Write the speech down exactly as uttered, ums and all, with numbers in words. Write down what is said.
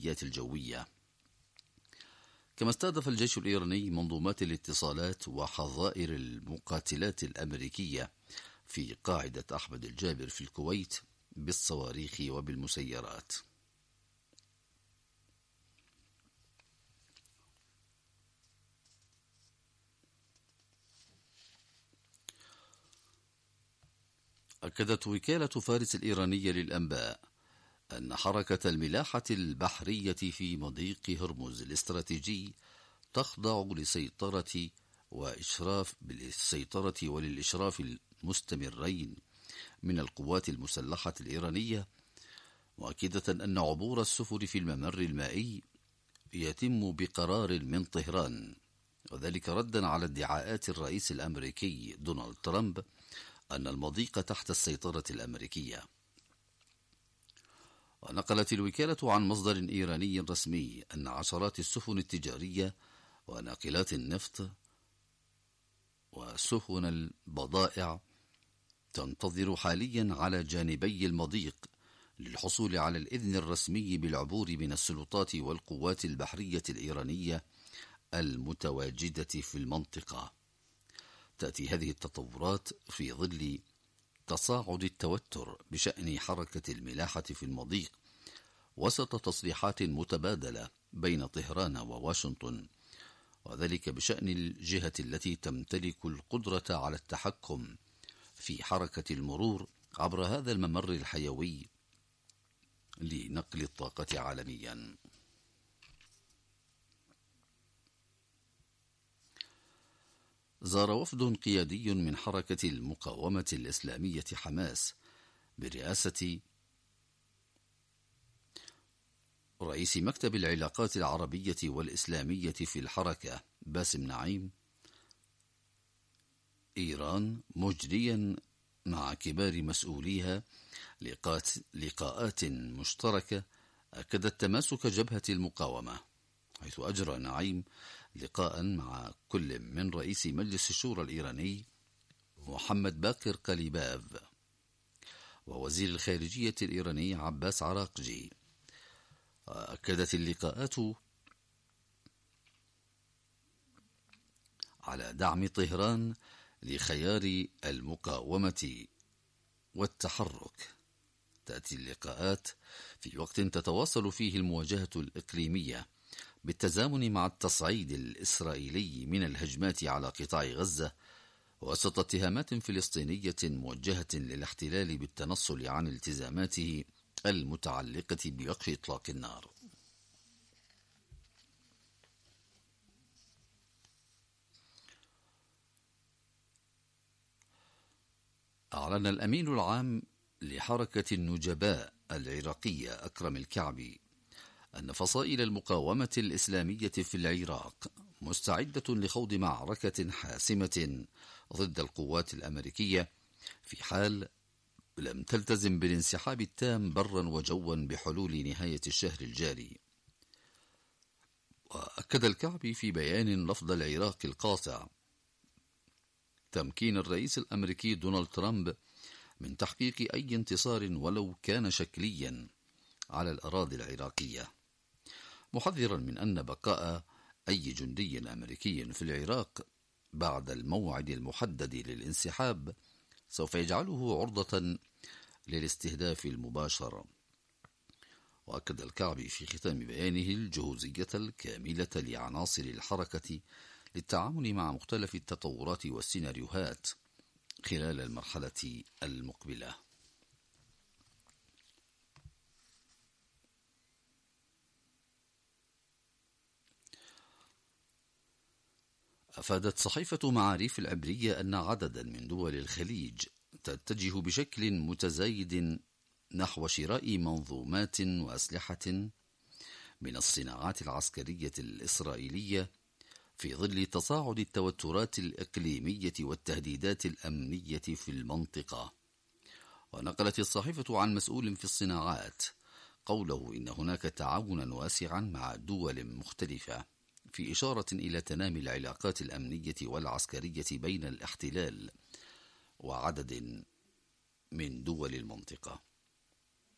العمليات الجوية. كما استهدف الجيش الإيراني منظومات الاتصالات وحظائر المقاتلات الأمريكية في قاعدة أحمد الجابر في الكويت بالصواريخ وبالمسيرات. أكدت وكالة فارس الإيرانية للأنباء أن حركة الملاحة البحرية في مضيق هرمز الاستراتيجي تخضع لسيطرة وإشراف بالسيطرة وللإشراف المستمرين من القوات المسلحة الإيرانية، مؤكدة أن عبور السفن في الممر المائي يتم بقرار من طهران، وذلك ردا على ادعاءات الرئيس الأمريكي دونالد ترامب أن المضيق تحت السيطرة الأمريكية. ونقلت الوكالة عن مصدر إيراني رسمي أن عشرات السفن التجارية وناقلات النفط وسفن البضائع تنتظر حاليا على جانبي المضيق للحصول على الإذن الرسمي بالعبور من السلطات والقوات البحرية الإيرانية المتواجدة في المنطقة. تأتي هذه التطورات في ظل تصاعد التوتر بشأن حركة الملاحة في المضيق وسط تصريحات متبادلة بين طهران وواشنطن، وذلك بشأن الجهة التي تمتلك القدرة على التحكم في حركة المرور عبر هذا الممر الحيوي لنقل الطاقة عالميا. زار وفد قيادي من حركة المقاومة الإسلامية حماس برئاسة رئيس مكتب العلاقات العربية والإسلامية في الحركة باسم نعيم إيران، مجريا مع كبار مسؤوليها لقاءات مشتركة أكدت تماسك جبهة المقاومة، حيث أجرى نعيم لقاء مع كل من رئيس مجلس الشورى الإيراني محمد باقر قليباف ووزير الخارجية الإيراني عباس عراقجي. أكدت اللقاءات على دعم طهران لخيار المقاومة والتحرك. تأتي اللقاءات في وقت تتواصل فيه المواجهة الإقليمية بالتزامن مع التصعيد الإسرائيلي من الهجمات على قطاع غزة وسط اتهامات فلسطينية موجهة للاحتلال بالتنصل عن التزاماته المتعلقة بوقف إطلاق النار. أعلن الأمين العام لحركة النجباء العراقية أكرم الكعبي أن فصائل المقاومة الإسلامية في العراق مستعدة لخوض معركة حاسمة ضد القوات الأمريكية في حال لم تلتزم بالانسحاب التام برا وجوا بحلول نهاية الشهر الجاري. وأكد الكعبي في بيان لفظ العراق القاطع تمكين الرئيس الأمريكي دونالد ترامب من تحقيق أي انتصار ولو كان شكليا على الأراضي العراقية، محذرا من أن بقاء أي جندي أمريكي في العراق بعد الموعد المحدد للانسحاب سوف يجعله عرضة للاستهداف المباشر. وأكد الكعبي في ختام بيانه الجهوزية الكاملة لعناصر الحركة للتعامل مع مختلف التطورات والسيناريوهات خلال المرحلة المقبلة. أفادت صحيفة معاريف العبرية أن عددا من دول الخليج تتجه بشكل متزايد نحو شراء منظومات وأسلحة من الصناعات العسكرية الإسرائيلية في ظل تصاعد التوترات الإقليمية والتهديدات الأمنية في المنطقة. ونقلت الصحيفة عن مسؤول في الصناعات قوله إن هناك تعاونا واسعا مع دول مختلفة في إشارة إلى تنامي العلاقات الأمنية والعسكرية بين الاحتلال وعدد من دول المنطقة.